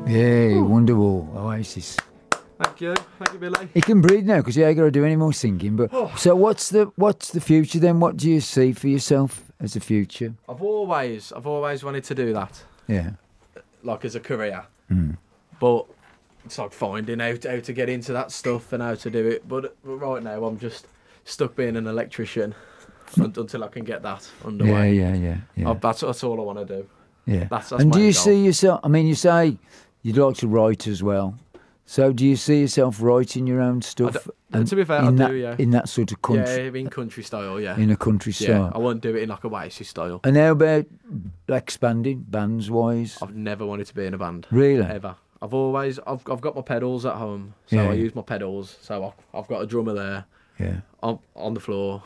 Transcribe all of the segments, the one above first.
Yeah, Wonderwall, Oasis. Thank you, Billy. You can breathe now because you ain't got to do any more singing. But so, what's the future then? What do you see for yourself as a future? I've always wanted to do that, Yeah. like as a career. Mm. But it's like finding out how to get into that stuff and how to do it. But right now, I'm just stuck being an electrician until I can get that underway. Yeah. That's all I want to do. Yeah. That's and my do you goal. see yourself? I mean, you say you'd like to write as well. So do you see yourself writing your own stuff? To be fair, I do, yeah. In that sort of country. Yeah, in country style, yeah. In a country style. Yeah, I won't do it in like a Oasis style. And how about expanding bands wise? I've never wanted to be in a band. Really? Ever. I've got my pedals at home, so Yeah. I use my pedals. So I've got a drummer there. Yeah. On the floor.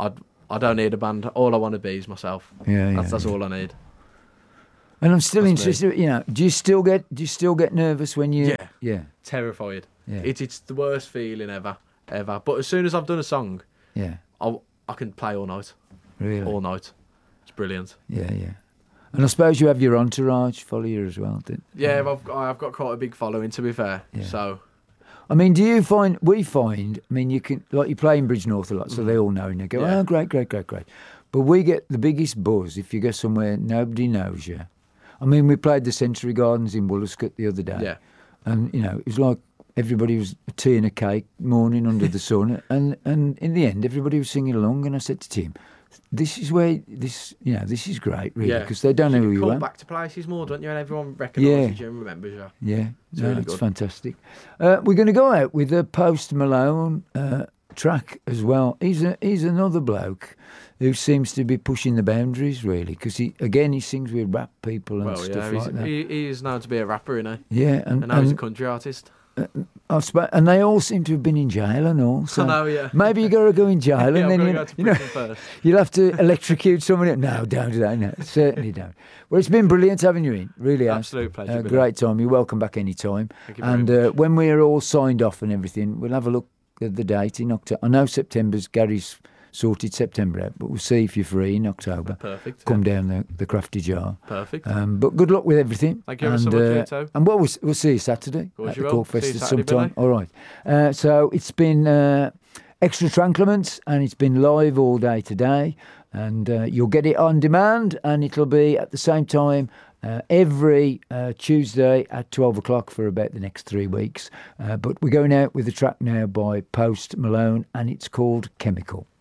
I don't need a band. All I want to be is myself. That's all I need. And I'm still That's interested. You know, do you still get nervous when you? Yeah. Terrified. Yeah. It's the worst feeling ever. But as soon as I've done a song, Yeah. I can play all night. Really. All night. It's brilliant. Yeah. And I suppose you have your entourage follow you as well. Yeah, I've got quite a big following, to be fair. Yeah. So. I mean, we find, I mean, you can, like you play in Bridge North a lot, so they all know and they go, Yeah. oh, great. But we get the biggest buzz if you go somewhere nobody knows you. I mean, we played the Century Gardens in Woollascott the other day. Yeah. And, you know, it was like everybody was a tea and a cake morning under the sun. And in the end, everybody was singing along. And I said to Tim, this is this is great, really, because they don't know who you come are. back to places more, don't you? And everyone recognises you and remembers you. Yeah, It's really it's good. fantastic. We're going to go out with a Post Malone track as well. He's another bloke who seems to be pushing the boundaries, really, because he sings with rap people and stuff like that. He is known to be a rapper, isn't he? Yeah, And now he's a country artist. and they all seem to have been in jail and all. So I know, yeah. maybe you got to go in jail Yeah, and I'm then gonna go to prison first. you'll have to electrocute someone. No, don't do that. No, certainly don't. Well, it's been brilliant having you in. Really has. Absolute pleasure. Billy. Great time. You're welcome back any time. Thank you very And much. when we're all signed off and everything, we'll have a look at the date in October. I know Gary's sorted September out, but we'll see if you're free in October. Perfect. Come down the Crafty Jar. Perfect. But good luck with everything. Thank you ever so much, you too. And we'll see you Saturday course at you the will. Cork See you Fest at Saturday, some time. Billy. All right. So it's been Extra Tranclements, and it's been live all day today. And you'll get it on demand, and it'll be at the same time every Tuesday at 12 o'clock for about the next 3 weeks. But we're going out with a track now by Post Malone, and it's called Chemical.